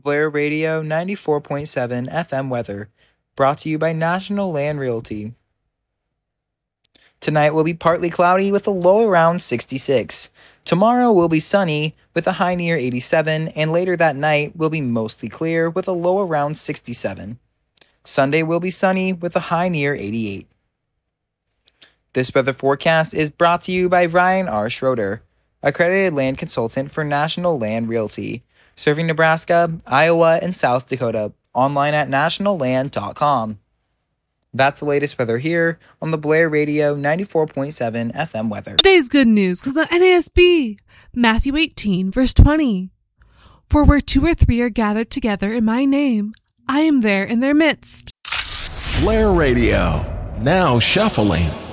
Blair Radio 94.7 FM weather, brought to you by National Land Realty. Tonight will be partly cloudy with a low around 66. Tomorrow will be sunny with a high near 87, and later that night will be mostly clear with a low around 67. Sunday will be sunny with a high near 88. This weather forecast is brought to you by Ryan R. Schroeder, accredited land consultant for National Land Realty, serving Nebraska, Iowa, and South Dakota, online at nationalland.com. That's the latest weather here on the Blair Radio 94.7 FM weather. Today's good news because the NASB, Matthew 18, verse 20. For where 2 or 3 are gathered together in my name, I am there in their midst. Blair Radio, now shuffling.